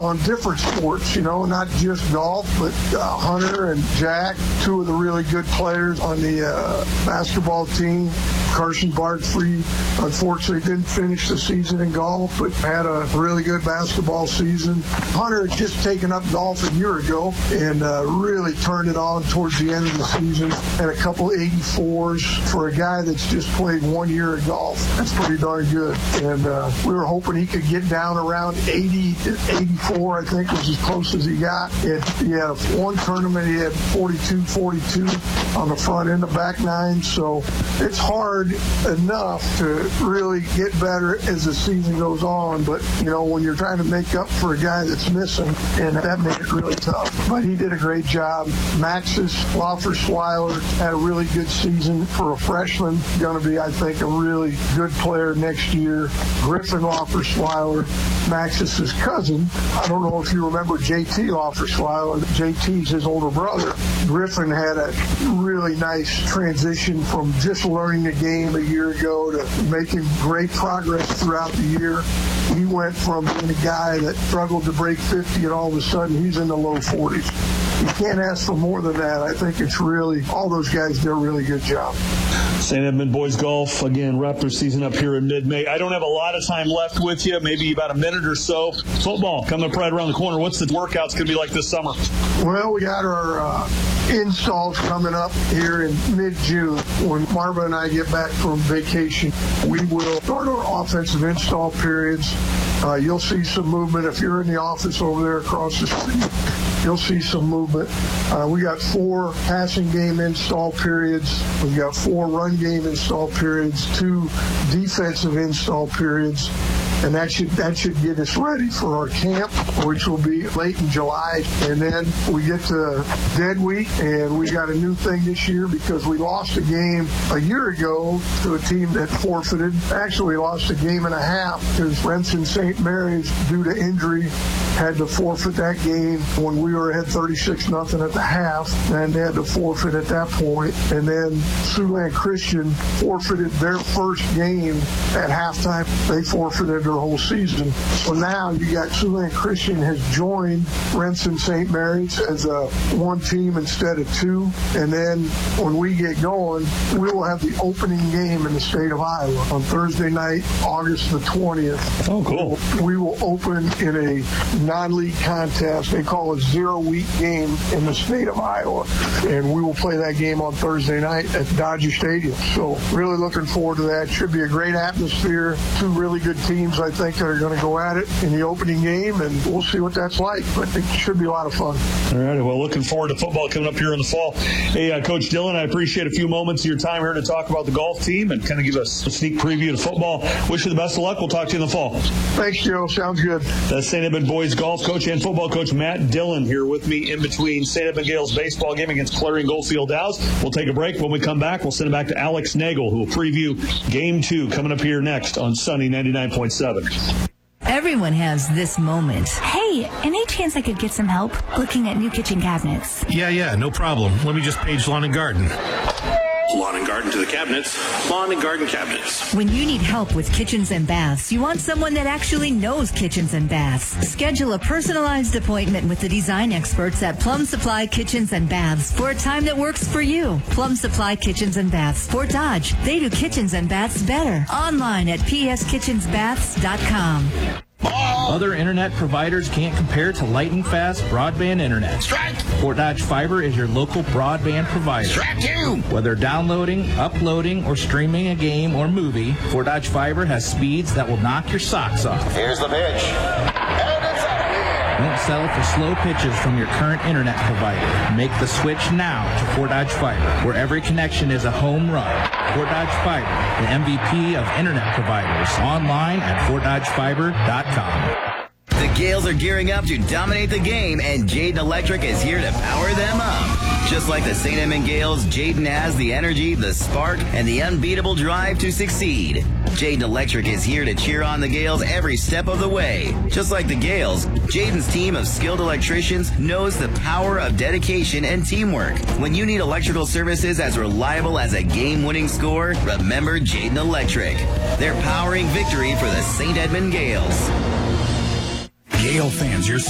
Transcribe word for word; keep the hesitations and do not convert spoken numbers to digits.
on different sports, you know, not just golf, but uh, Hunter and Jack, two of the really good players on the uh, basketball team. Carson Bartfree, unfortunately, didn't finish the season in golf, but had a really good basketball season. Hunter had just taken up golf a year ago and uh, really turned it on towards the end of the season. Had a couple eighty-fours for a guy that's just played one year of golf. That's pretty darn good. And uh, we were hoping he could get down around eighty, eighty-four, I think, was as close as he got. It, he had one tournament, he had forty-two, forty-two on the front and the back nine. So it's hard enough to really get better as the season goes on, but you know, when you're trying to make up for a guy that's missing, and that made it really tough. But he did a great job. Maxis Loffersweiler had a really good season for a freshman. Going to be, I think, a really good player next year. Griffin Loffersweiler, Maxis's cousin. I don't know if you remember J T Loffersweiler. J T's his older brother. Griffin had a really nice transition from just learning the game a year ago to making great progress throughout the year. He went from being a guy that struggled to break fifty, and all of a sudden he's in the low forties. You can't ask for more than that. I think it's really, all those guys did a really good job. Saint Edmund Boys Golf, again, wrap their season up here in mid-May. I don't have a lot of time left with you, maybe about a minute or so. Football coming up right around the corner. What's the workouts going to be like this summer? Well, we got our uh, installs coming up here in mid-June. When Marva and I get back from vacation, we will start our offensive install periods. Uh, you'll see some movement. If you're in the office over there across the street, you'll see some movement. Uh, we got four passing game install periods. We've got four run game install periods, two defensive install periods. And that should that should get us ready for our camp, which will be late in July. And then we get to Dead Week, and we got a new thing this year because we lost a game a year ago to a team that forfeited. Actually, we lost a game and a half because Renton Saint Mary's, due to injury, had to forfeit that game when we were ahead thirty-six nothing at the half, and they had to forfeit at that point. And then Siouxland Christian forfeited their first game at halftime. They forfeited their whole season. So now you got Siouxland Christian has joined Renton Saint Mary's as a one team instead of two. And then when we get going, we will have the opening game in the state of Iowa on Thursday night, August the twentieth. Oh, cool. We will open in a non-league contest. They call it a zero-week game in the state of Iowa. And we will play that game on Thursday night at Dodger Stadium. So really looking forward to that. Should be a great atmosphere. Two really good teams, I think, that are going to go at it in the opening game, and we'll see what that's like. But it should be a lot of fun. All right. Well, looking forward to football coming up here in the fall. Hey, uh, Coach Dillon, I appreciate a few moments of your time here to talk about the golf team and kind of give us a sneak preview to football. Wish you the best of luck. We'll talk to you in the fall. Thanks, Joe. Sounds good. That's Saint Edmund Boys Golf coach and football coach Matt Dillon here with me in between Saint Edmund Gales baseball game against Clarion Goldfield Dows. We'll take a break. When we come back, we'll send it back to Alex Nagel, who will preview Game two coming up here next on Sunny ninety-nine point seven. Everyone has this moment. Hey, any chance I could get some help looking at new kitchen cabinets? Yeah, yeah, no problem. Let me just page Lawn and Garden. Lawn and Garden to the cabinets. Lawn and Garden cabinets. When you need help with kitchens and baths, you want someone that actually knows kitchens and baths. Schedule a personalized appointment with the design experts at Plum Supply Kitchens and Baths for a time that works for you. Plum Supply Kitchens and Baths, Fort Dodge. They do kitchens and baths better. Online at p s kitchens baths dot com. Other internet providers can't compare to lightning fast broadband internet. Strike! Fort Dodge Fiber is your local broadband provider. Strike two! Whether downloading, uploading, or streaming a game or movie, Fort Dodge Fiber has speeds that will knock your socks off. Here's the pitch. And it's out of here. Don't settle for slow pitches from your current internet provider. Make the switch now to Fort Dodge Fiber, where every connection is a home run. Fort Dodge Fiber, the M V P of internet providers. Online at fort dodge fiber dot com. The Gales are gearing up to dominate the game, and Jayden Electric is here to power them up. Just like the Saint Edmund Gales, Jayden has the energy, the spark, and the unbeatable drive to succeed. Jayden Electric is here to cheer on the Gales every step of the way. Just like the Gales, Jayden's team of skilled electricians knows the power of dedication and teamwork. When you need electrical services as reliable as a game-winning score, remember Jayden Electric. They're powering victory for the Saint Edmund Gales. Gale fans, your